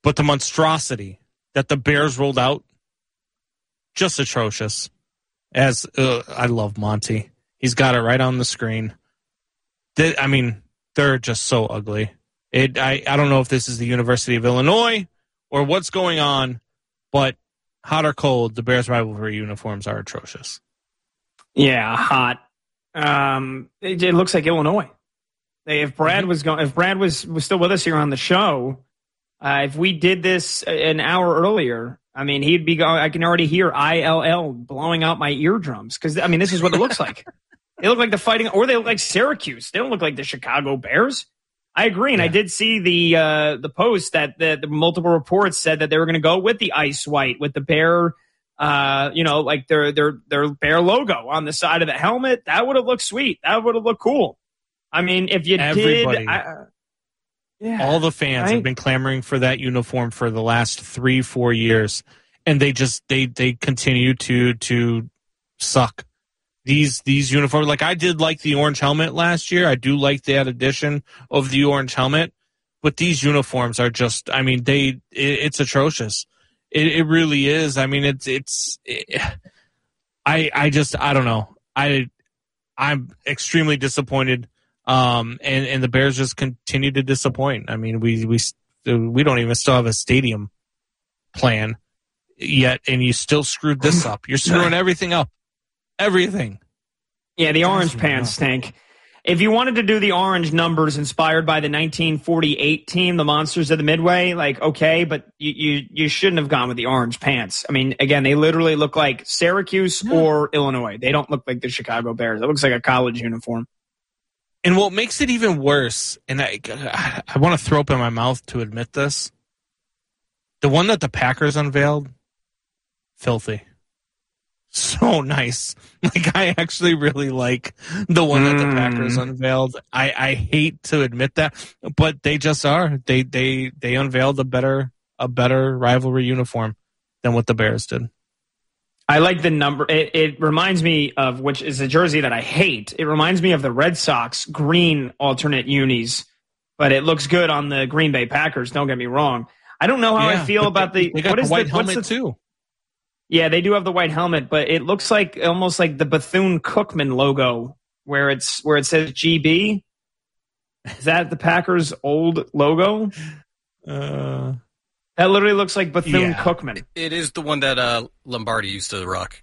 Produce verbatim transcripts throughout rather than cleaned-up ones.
But the monstrosity that the Bears rolled out, just atrocious. As uh, I love Monty. He's got it right on the screen. They, I mean, they're just so ugly. It. I, I don't know if this is the University of Illinois or what's going on, but hot or cold, the Bears rivalry uniforms are atrocious. Yeah, hot. Um, it, it looks like Illinois. If Brad mm-hmm. was going, if Brad was, was still with us here on the show, uh, if we did this an hour earlier, I mean, he'd be going. I can already hear I L L blowing out my eardrums because I mean, this is what it looks like. They look like the fighting, or they look like Syracuse. They don't look like the Chicago Bears. I agree, and yeah. I did see the uh, the post that the, the multiple reports said that they were going to go with the ice white, with the bear, uh, you know, like their their their bear logo on the side of the helmet. That would have looked sweet. That would have looked cool. I mean, if you Everybody. did, I, yeah, all the fans right? have been clamoring for that uniform for the last three, four years, and they just they they continue to to suck. These these uniforms, like I did like the orange helmet last year. I do like that addition of the orange helmet, but these uniforms are just, I mean, they it, it's atrocious. It, it really is. I mean, it's it's. It, I I just I don't know. I I'm extremely disappointed. Um, and and the Bears just continue to disappoint. I mean, we we we don't even still have a stadium plan yet, and you still screwed this up. You're screwing everything up. Everything. Yeah, the orange pants stink. If you wanted to do the orange numbers inspired by the nineteen forty-eight team, the Monsters of the Midway, like, okay, but you you, you shouldn't have gone with the orange pants. I mean, again, they literally look like Syracuse yeah. or Illinois. They don't look like the Chicago Bears. It looks like a college uniform. And what makes it even worse, and I, I want to throw up in my mouth to admit this, the one that the Packers unveiled, filthy. So nice. Like, I actually really like the one that the Packers unveiled. I, I hate to admit that, but they just are. They they they unveiled a better a better rivalry uniform than what the Bears did. I like the number. It, it reminds me of, which is a jersey that I hate. It reminds me of the Red Sox green alternate unis, but it looks good on the Green Bay Packers. Don't get me wrong. I don't know how yeah, I feel about they, the they got what the is white the, helmet what's the, too. Yeah, they do have the white helmet, but it looks like almost like the Bethune-Cookman logo, where it's where it says G B. Is that the Packers' old logo? Uh, that literally looks like Bethune-Cookman. Yeah. It is the one that uh, Lombardi used to rock.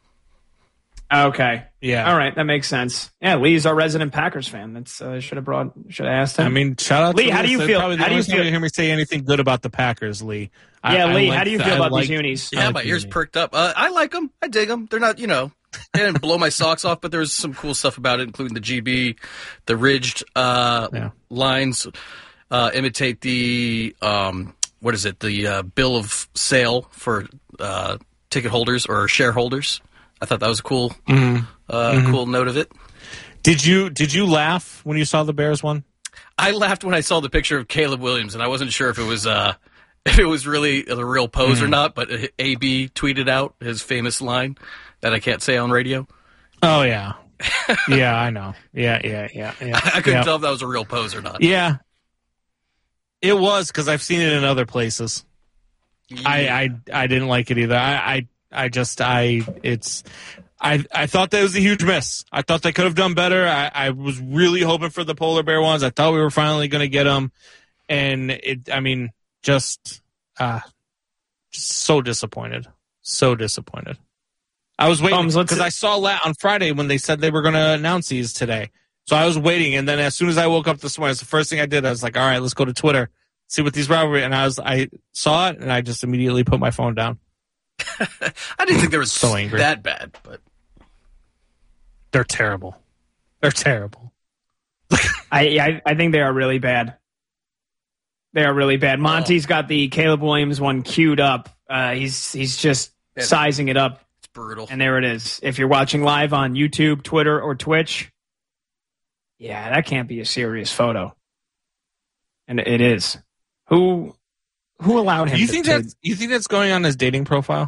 Okay. Yeah. All right, that makes sense. Yeah, Lee's our resident Packers fan. That's uh, should have brought should have asked him. I mean, shout out Lee. to How do you feel? Probably the how do you only time feel? you hear me say anything good about the Packers, Lee? Yeah, I, Lee. I like how do you the, feel about like, these unis? Yeah, like my ears uni. perked up. Uh, I like them. I dig them. They're not, you know, they didn't blow my socks off, but there's some cool stuff about it, including the G B, the ridged uh, yeah. lines uh, imitate the um, what is it? The uh, bill of sale for uh, ticket holders or shareholders. I thought that was a cool, mm-hmm. uh, mm-hmm. cool note of it. Did you did you laugh when you saw the Bears one? I laughed when I saw the picture of Caleb Williams, and I wasn't sure if it was uh, if it was really the real pose mm. or not. But A B tweeted out his famous line that I can't say on radio. Oh yeah, yeah, I know. Yeah, yeah, yeah. yeah. I couldn't yeah. tell if that was a real pose or not. Yeah, it was because I've seen it in other places. Yeah. I, I I didn't like it either. I I, I just I it's. I, I thought that was a huge miss. I thought they could have done better. I, I was really hoping for the polar bear ones. I thought we were finally going to get them. And, it. I mean, just, uh, just so disappointed. So disappointed. I was waiting because I saw la- on Friday when they said they were going to announce these today. So I was waiting. And then as soon as I woke up this morning, it's the first thing I did. I was like, all right, let's go to Twitter, see what these rivalry. And I was, I saw it and I just immediately put my phone down. I didn't think there was so angry. that bad, but they're terrible. They're terrible. I, I I think they are really bad. They are really bad. Monty's oh. got the Caleb Williams one queued up. Uh, he's he's just yeah, sizing it up. It's brutal. And there it is. If you're watching live on YouTube, Twitter, or Twitch, yeah, that can't be a serious photo. And it is. Who who allowed him? You to, think to, that's you think that's going on his dating profile?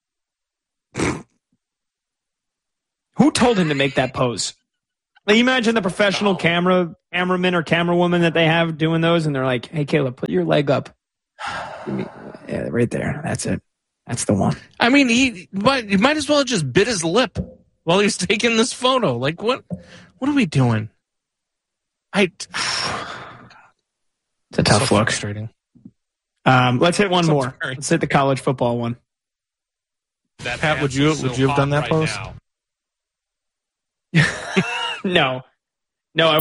Who told him to make that pose? Like, imagine the professional oh. camera cameraman or camerawoman that they have doing those, and they're like, "Hey, Caleb, put your leg up. Yeah, right there. That's it. That's the one. I mean, he might, he might as well have just bit his lip while he was taking this photo. Like, what? What are we doing? I. It's a tough so look. Frustrating. Um, let's hit one So more. very- Let's hit the college football one. That Pat, would ass you is would so you have done hot that right post? now. No, no.